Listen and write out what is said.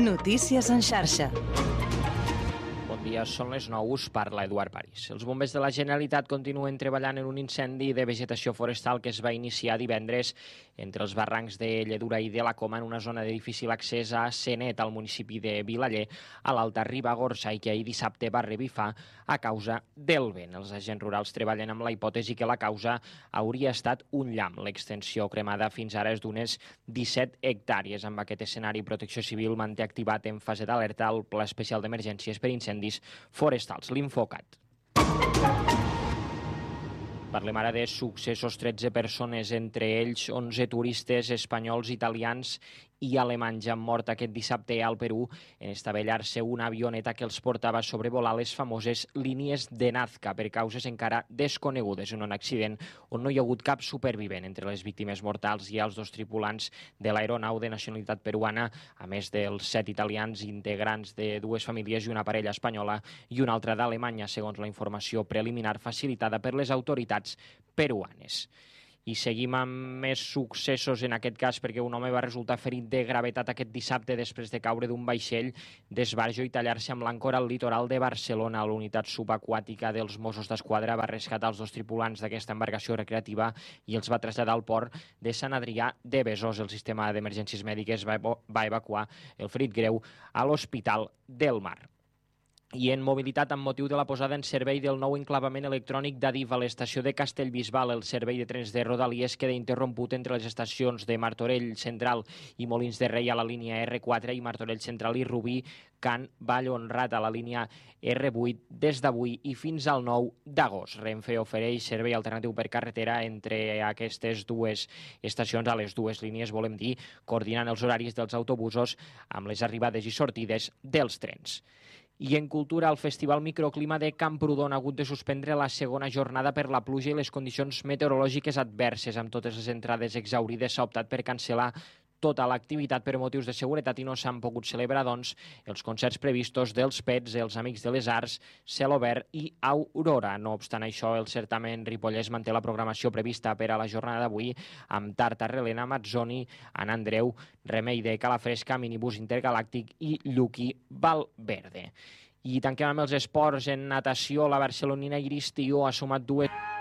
Notícies en xarxa. Bon dia, són les 9, us parla Eduard París. Els bombers de la Generalitat continuen treballant en un incendi de vegetació forestal que es va iniciar divendres entre els barrancs de Lledura i de la Coma en una zona de difícil accés a Senet, al municipi de Vilaller, a l'Alta Ribagorça, i que ahir dissabte va revifar a causa del vent. Els agents rurals treballen amb la hipòtesi que la causa hauria estat un llamp. L'extensió cremada fins ara és d'unes 17 hectàrees. Amb aquest escenari, Protecció Civil manté activat en fase d'alerta el Pla Especial d'Emergències per incendis forestals, l'Infocat. Parlem ara de successos. 13 persones, entre ells 11 turistes espanyols, italians i alemanys, han mort aquest dissabte al Perú en estavellar-se una avioneta que els portava a sobrevolar les famoses línies de Nazca per causes encara desconegudes, en un accident on no hi ha hagut cap supervivent. Entre les víctimes mortals hi ha els 2 tripulants de l'aeronau de nacionalitat peruana, a més dels 7 italians integrants de 2 famílies i una parella espanyola i una altra d'Alemanya, segons la informació preliminar facilitada per les autoritats peruanes. I seguim amb més successos, en aquest cas perquè un home va resultar ferit de gravetat aquest dissabte després de caure d'un vaixell d'esbarjo i tallar-se amb l'àncora al litoral de Barcelona. L'unitat subaquàtica dels Mossos d'Esquadra va rescatar els 2 tripulants d'aquesta embarcació recreativa i els va traslladar al port de Sant Adrià de Besòs. El sistema d'emergències mèdiques va evacuar el ferit greu a l'Hospital del Mar. I en mobilitat, amb motiu de la posada en servei del nou enclavament electrònic d'Adif a l'estació de Castellbisbal, el servei de trens de Rodalies queda interromput entre les estacions de Martorell Central i Molins de Rei a la línia R4 i Martorell Central i Rubí Can Vallhonrat a la línia R8 des d'avui i fins al 9 d'agost. Renfe ofereix servei alternatiu per carretera entre aquestes 2 estacions, a les 2 línies, volem dir, coordinant els horaris dels autobusos amb les arribades i sortides dels trens. I en cultura, el Festival Microclima de Camprodon ha hagut de suspendre la segona jornada per la pluja i les condicions meteorològiques adverses. Amb totes les entrades exaurides, s'ha optat per cancel·lar tota l'activitat per motius de seguretat i no s'han pogut celebrar, doncs, els concerts previstos dels Pets, els Amics de les Arts, Cel Obert i Aurora. No obstant això, el certamen ripollès manté la programació prevista per a la jornada d'avui amb Tartar Helena, Mazzoni, Anna Andreu, Remei de Calafresca, Minibús Intergalàctic i Lluqui Valverde. I tanquem amb els esports. En natació, la barcelonina Iris Tió ha sumat 2